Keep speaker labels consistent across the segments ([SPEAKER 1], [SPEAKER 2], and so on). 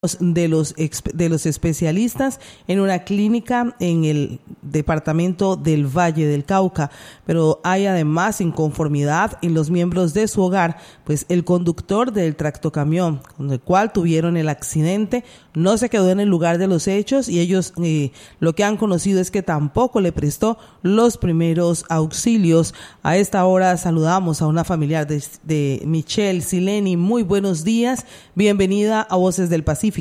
[SPEAKER 1] de los especialistas en una clínica en el departamento del Valle del Cauca, pero hay además inconformidad en los miembros de su hogar, pues el conductor del tractocamión con el cual tuvieron el accidente no se quedó en el lugar de los hechos y ellos lo que han conocido es que tampoco le prestó los primeros auxilios. A esta hora saludamos a una familiar de Michelle Sileni. Muy buenos días, bienvenida a Voces del Pacífico.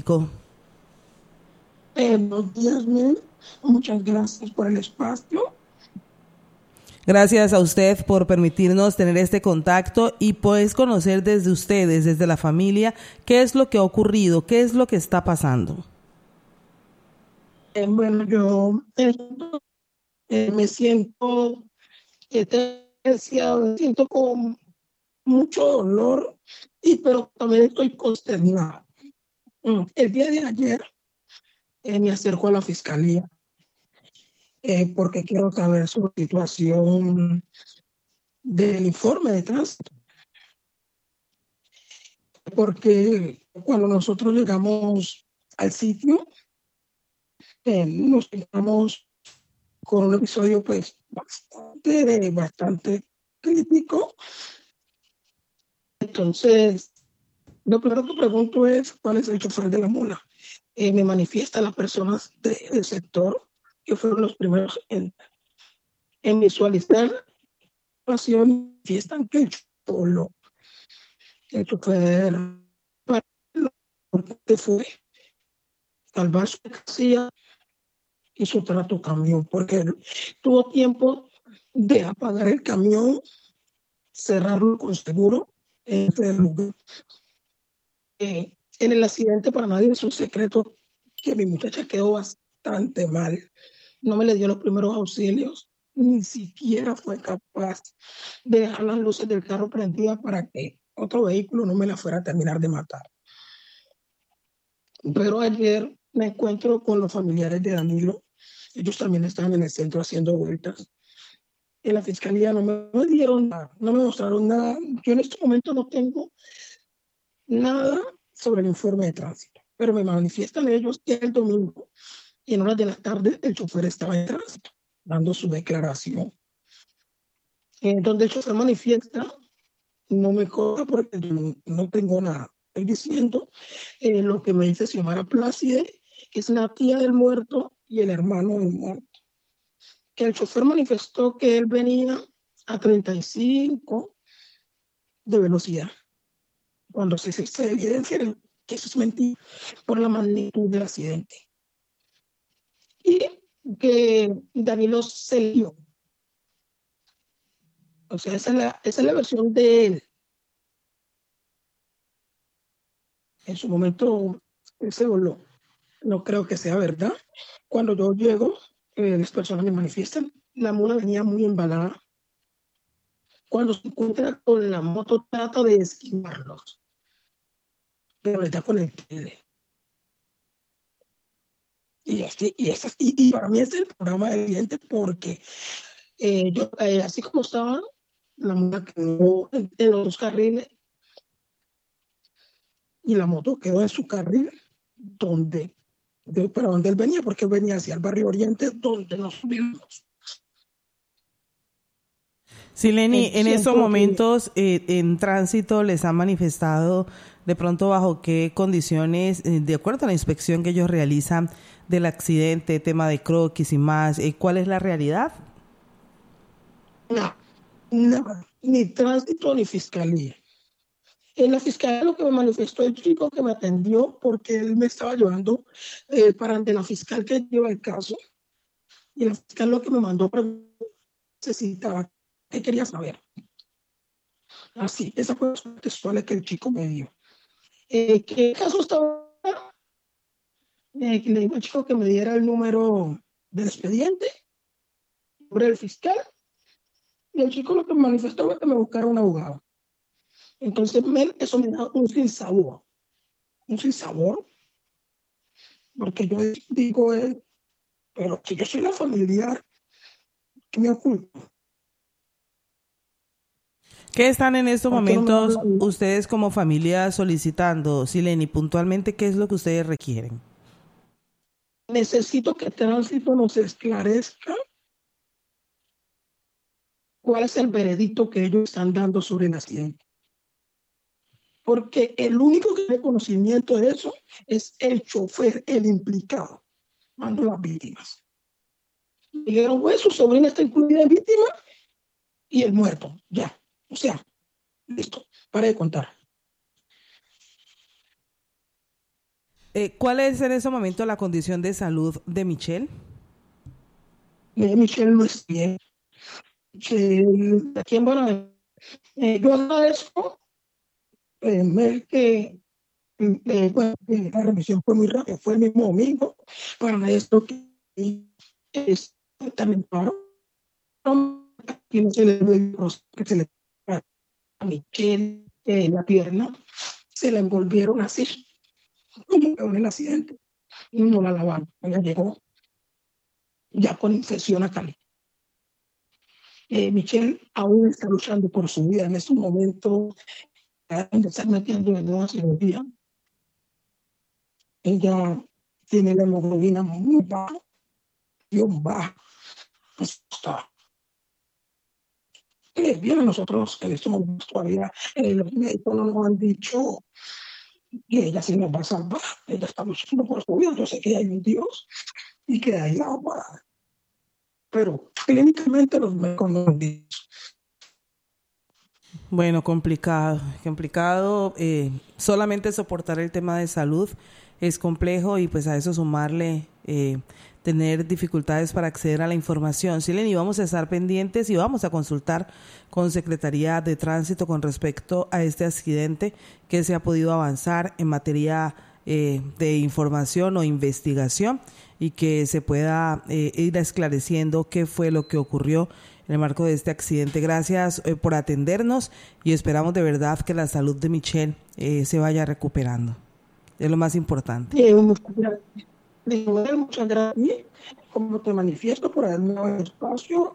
[SPEAKER 2] Buenos días, Mel. Muchas gracias por el espacio.
[SPEAKER 1] Gracias a usted por permitirnos tener este contacto y pues conocer desde ustedes, desde la familia, qué es lo que ha ocurrido, qué es lo que está pasando.
[SPEAKER 2] Bueno, yo me siento deseado, me siento con mucho dolor, pero también estoy consternada. El día de ayer me acerco a la fiscalía porque quiero saber su situación del informe de tránsito. Porque cuando nosotros llegamos al sitio, nos encontramos con un episodio pues bastante crítico. Entonces, lo primero que pregunto es cuál es el chofer de la mula. Me manifiesta las personas del sector que fueron los primeros en visualizar la situación, manifiestan que el chofer fue salvar su casilla y su trato camión, porque tuvo tiempo de apagar el camión, cerrarlo con seguro en ese lugar. En el accidente para nadie es un secreto que mi muchacha quedó bastante mal. No me le dio los primeros auxilios, ni siquiera fue capaz de dejar las luces del carro prendidas para que otro vehículo no me la fuera a terminar de matar. Pero ayer me encuentro con los familiares de Danilo. Ellos también estaban en el centro haciendo vueltas. En la fiscalía no me dieron nada, no me mostraron nada. Yo en este momento no tengo nada sobre el informe de tránsito, pero me manifiestan ellos que el domingo, y en horas de la tarde, el chofer estaba en tránsito, dando su declaración. Donde el chofer manifiesta, no me cobra porque yo no tengo nada. Estoy diciendo lo que me dice Xiomara Plácide, que es la tía del muerto y el hermano del muerto. Que el chofer manifestó que él venía a 35 de velocidad, cuando se evidencia que eso es mentira por la magnitud del accidente. Y que Danilo se lió. O sea, esa es la versión de él. En su momento se voló. No creo que sea verdad. Cuando yo llego, las personas me manifiestan, la mula venía muy embalada. Cuando se encuentra con la moto, trata de esquivarlos, pero le da con el tele. Y para mí es el programa del cliente porque yo, así como estaba, la mula quedó en los dos carriles y la moto quedó en su carril para donde él venía, porque él venía hacia el barrio Oriente, donde nos vimos.
[SPEAKER 1] Sileni, en estos
[SPEAKER 2] Siento que
[SPEAKER 1] momentos en tránsito les han manifestado de pronto bajo qué condiciones, de acuerdo a la inspección que ellos realizan del accidente, tema de croquis y más, ¿cuál es la realidad?
[SPEAKER 2] nada, ni tránsito ni fiscalía. En la fiscalía lo que me manifestó el chico que me atendió, porque él me estaba llevando para ante la fiscal que lleva el caso, y la fiscal lo que me mandó necesitaba, que quería saber. Así, esa fue la textual que el chico me dio. ¿Qué caso estaba? Que le digo al chico que me diera el número del expediente, el nombre del fiscal, y el chico lo que me manifestó fue que me buscara un abogado. Entonces, eso me da un sinsabor, porque yo digo, pero si yo soy la familiar, ¿qué me oculto?
[SPEAKER 1] ¿Qué están en estos
[SPEAKER 2] ¿Por qué no me
[SPEAKER 1] momentos
[SPEAKER 2] hablan?
[SPEAKER 1] ustedes como familia solicitando, Sileni? Puntualmente, ¿qué es lo que ustedes requieren?
[SPEAKER 2] Necesito que Tránsito nos esclarezca cuál es el veredicto que ellos están dando sobre el accidente. Porque el único que tiene conocimiento de eso es el chofer, el implicado, mando las víctimas. Dijeron, pues su sobrina está incluida en víctima y el muerto, ya. O sea, listo, para de contar.
[SPEAKER 1] ¿Cuál es en ese momento la condición de salud de Michelle?
[SPEAKER 2] Michelle no es bien. Aquí en Buenaventura, yo agradezco ver que bueno, la remisión fue muy rápida, fue el mismo domingo. Para esto que es también claro, que no se le ve que se le a Michelle la pierna, se la envolvieron así, como en el accidente, y no la lavaron. Ella llegó ya con infección a Cali. Michelle aún está luchando por su vida en estos momentos, de estar metiendo en una cirugía. Ella tiene la hemoglobina muy baja, bien baja. Está bien, nosotros en estos momentos todavía los médicos no nos han dicho que ella sí nos va a salvar. Ella está luchando por su vida. Yo sé que hay un Dios y que hay agua, pero clínicamente los médicos no han dicho.
[SPEAKER 1] Bueno, complicado. Solamente soportar el tema de salud es complejo y pues a eso sumarle tener dificultades para acceder a la información. Sileni, vamos a estar pendientes y vamos a consultar con Secretaría de Tránsito con respecto a este accidente, que se ha podido avanzar en materia de información o investigación y que se pueda ir esclareciendo qué fue lo que ocurrió en el marco de este accidente. Gracias por atendernos y esperamos de verdad que la salud de Michelle se vaya recuperando. Es lo más importante.
[SPEAKER 2] Muchas gracias. Como te manifiesto por haberme dado el espacio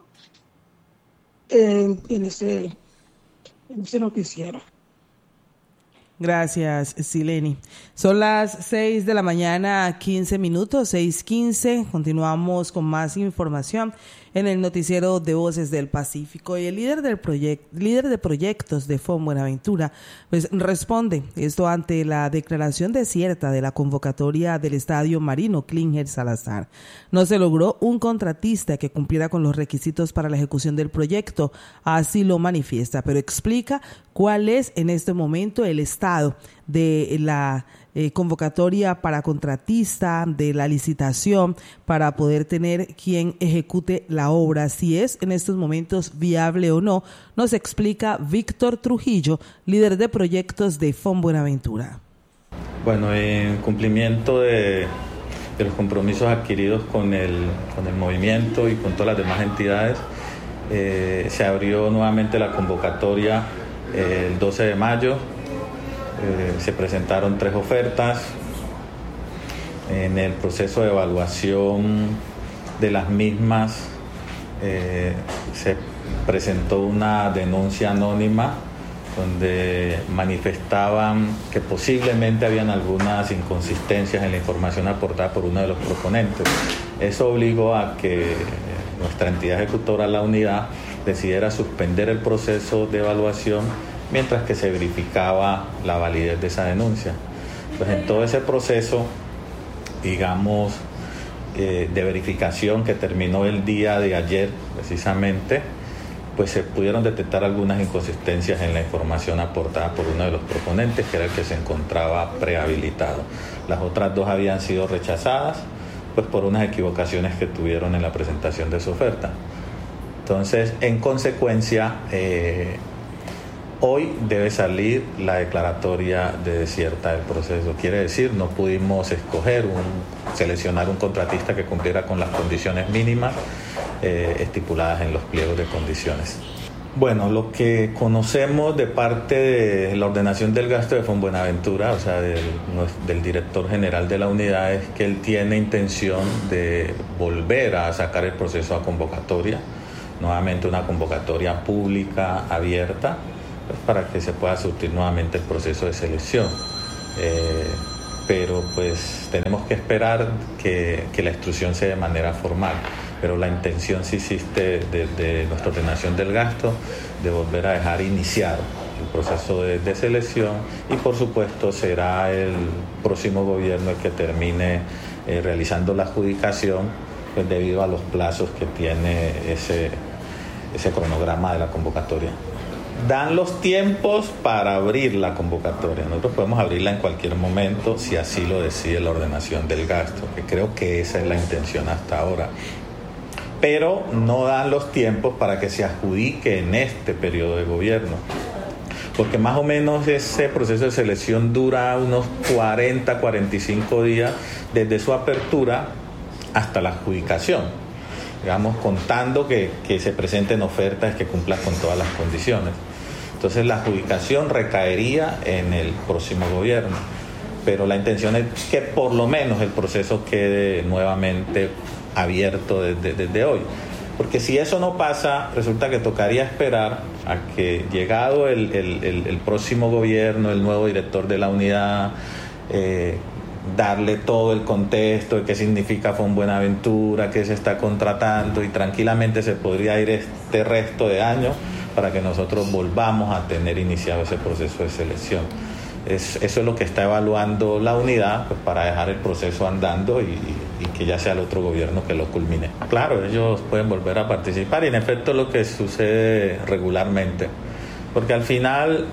[SPEAKER 2] en ese noticiero.
[SPEAKER 1] Gracias, Sileni. Son las 6 de la mañana, 15 minutos, 6:15. Continuamos con más información en el noticiero de Voces del Pacífico. Y el líder de proyectos de FOM Buenaventura, pues responde esto ante la declaración desierta de la convocatoria del Estadio Marino Klinger Salazar. No se logró un contratista que cumpliera con los requisitos para la ejecución del proyecto, así lo manifiesta, pero explica cuál es en este momento el estado de la convocatoria para contratista, de la licitación, para poder tener quien ejecute la obra, si es en estos momentos viable o no, nos explica Víctor Trujillo, líder de proyectos de FOM Buenaventura.
[SPEAKER 3] Bueno, en cumplimiento de los compromisos adquiridos con el movimiento y con todas las demás entidades, se abrió nuevamente la convocatoria el 12 de mayo. Se presentaron 3 ofertas. En el proceso de evaluación de las mismas se presentó una denuncia anónima donde manifestaban que posiblemente habían algunas inconsistencias en la información aportada por uno de los proponentes. Eso obligó a que nuestra entidad ejecutora, la unidad, decidiera suspender el proceso de evaluación mientras que se verificaba la validez de esa denuncia. Pues en todo ese proceso, digamos, de verificación que terminó el día de ayer precisamente, pues se pudieron detectar algunas inconsistencias en la información aportada por uno de los proponentes, que era el que se encontraba prehabilitado. Las otras 2 habían sido rechazadas, pues por unas equivocaciones que tuvieron en la presentación de su oferta. Entonces, en consecuencia, hoy debe salir la declaratoria de desierta del proceso. Quiere decir, no pudimos seleccionar un contratista que cumpliera con las condiciones mínimas estipuladas en los pliegos de condiciones. Bueno, lo que conocemos de parte de la ordenación del gasto de FOM Buenaventura, o sea, del director general de la unidad, es que él tiene intención de volver a sacar el proceso a convocatoria, nuevamente una convocatoria pública, abierta, pues, para que se pueda surtir nuevamente el proceso de selección. Pero pues tenemos que esperar que la instrucción sea de manera formal. Pero la intención sí existe de nuestra ordenación del gasto de volver a dejar iniciado el proceso de selección, y por supuesto será el próximo gobierno el que termine realizando la adjudicación, pues debido a los plazos que tiene ese cronograma de la convocatoria. Dan los tiempos para abrir la convocatoria. Nosotros podemos abrirla en cualquier momento si así lo decide la ordenación del gasto, que creo que esa es la intención hasta ahora. Pero no dan los tiempos para que se adjudique en este periodo de gobierno, porque más o menos ese proceso de selección dura unos 40-45 días desde su apertura hasta la adjudicación, digamos, contando que se presenten ofertas que cumplan con todas las condiciones. Entonces la adjudicación recaería en el próximo gobierno, pero la intención es que por lo menos el proceso quede nuevamente abierto desde hoy, porque si eso no pasa, resulta que tocaría esperar a que, llegado el próximo gobierno, el nuevo director de la unidad, darle todo el contexto de qué significa Fonbuenaventura, qué se está contratando, y tranquilamente se podría ir este resto de año para que nosotros volvamos a tener iniciado ese proceso de selección. Eso es lo que está evaluando la unidad, pues, para dejar el proceso andando y que ya sea el otro gobierno que lo culmine. Claro, ellos pueden volver a participar, y en efecto es lo que sucede regularmente, porque al final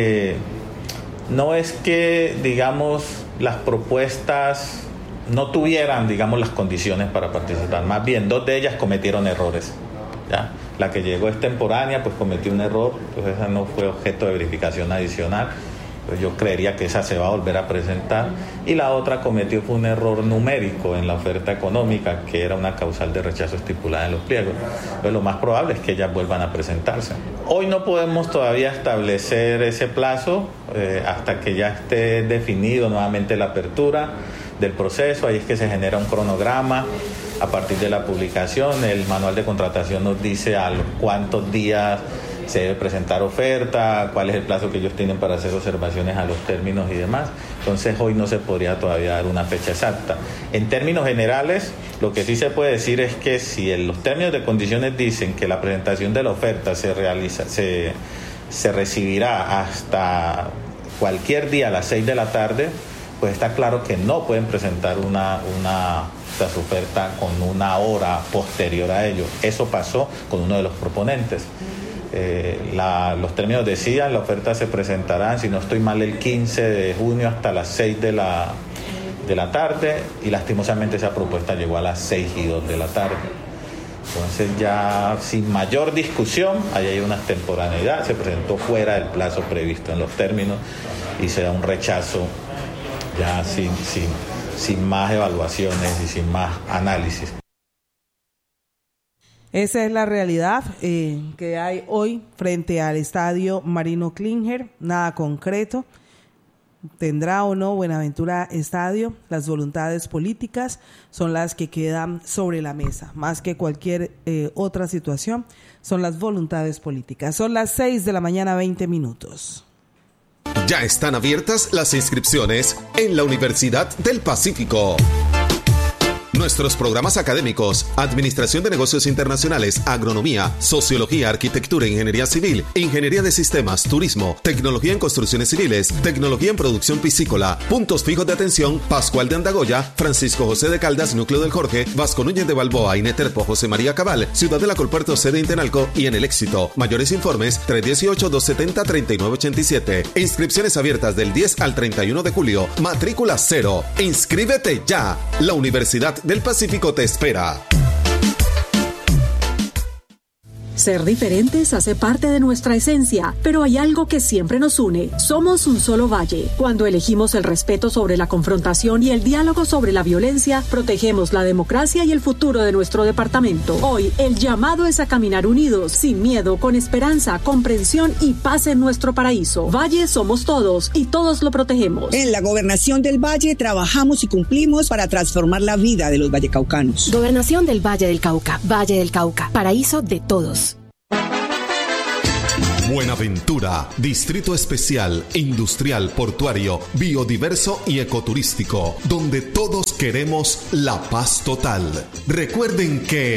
[SPEAKER 3] no es que, digamos, las propuestas no tuvieran, digamos, las condiciones para participar. Más bien, 2 de ellas cometieron errores, ¿ya? La que llegó extemporánea, pues cometió un error, pues esa no fue objeto de verificación adicional. Pues yo creería que esa se va a volver a presentar. Y la otra cometió fue un error numérico en la oferta económica, que era una causal de rechazo estipulada en los pliegos. Pues lo más probable es que ellas vuelvan a presentarse. Hoy no podemos todavía establecer ese plazo hasta que ya esté definido nuevamente la apertura del proceso. Ahí es que se genera un cronograma a partir de la publicación. El manual de contratación nos dice a los cuántos días se debe presentar oferta, cuál es el plazo que ellos tienen para hacer observaciones a los términos y demás. Entonces hoy no se podría todavía dar una fecha exacta. En términos generales, lo que sí se puede decir es que si en los términos de condiciones dicen que la presentación de la oferta se recibirá hasta cualquier día a las 6 de la tarde, pues está claro que no pueden presentar una oferta con una hora posterior a ello. Eso pasó con uno de los proponentes. Los términos decían, la oferta se presentará, si no estoy mal, el 15 de junio hasta las 6 de la tarde, y lastimosamente esa propuesta llegó a las 6:02 de la tarde. Entonces ya sin mayor discusión, ahí hay una extemporaneidad, se presentó fuera del plazo previsto en los términos y se da un rechazo ya sin más evaluaciones y sin más análisis.
[SPEAKER 1] Esa es la realidad que hay hoy frente al estadio Marino Klinger. Nada concreto. ¿Tendrá o no Buenaventura estadio? Las voluntades políticas son las que quedan sobre la mesa. Más que cualquier otra situación, son las voluntades políticas. Son las 6 de la mañana, 20 minutos.
[SPEAKER 4] Ya están abiertas las inscripciones en la Universidad del Pacífico. Nuestros programas académicos: Administración de Negocios Internacionales, Agronomía, Sociología, Arquitectura, Ingeniería Civil, Ingeniería de Sistemas, Turismo, Tecnología en Construcciones Civiles, Tecnología en Producción Piscícola. Puntos fijos de atención: Pascual de Andagoya, Francisco José de Caldas, Núcleo del Jorge, Vasco Núñez de Balboa, Ineterpo, José María Cabal, Ciudad de la Colpuerto, sede Intenalco y en El Éxito. Mayores informes: 318-270-3987. Inscripciones abiertas del 10 al 31 de julio. Matrícula 0. ¡Inscríbete ya! La Universidad del Pacífico te espera.
[SPEAKER 5] Ser diferentes hace parte de nuestra esencia, pero hay algo que siempre nos une. Somos un solo valle. Cuando elegimos el respeto sobre la confrontación y el diálogo sobre la violencia, protegemos la democracia y el futuro de nuestro departamento. Hoy, el llamado es a caminar unidos, sin miedo, con esperanza, comprensión y paz en nuestro paraíso. Valle somos todos y todos lo protegemos.
[SPEAKER 6] En la Gobernación del Valle trabajamos y cumplimos para transformar la vida de los vallecaucanos.
[SPEAKER 7] Gobernación del Valle del Cauca, paraíso de todos.
[SPEAKER 4] Buenaventura, distrito especial, industrial, portuario, biodiverso y ecoturístico, donde todos queremos la paz total. Recuerden que